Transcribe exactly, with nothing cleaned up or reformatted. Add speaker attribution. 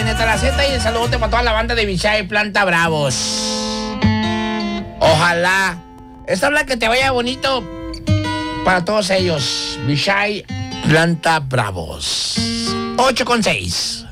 Speaker 1: N Z y el saludote para toda la banda de Vishai Planta Bravos. Ojalá. Esta habla que te vaya bonito para todos ellos. Vishai Planta Bravos. ocho con seis.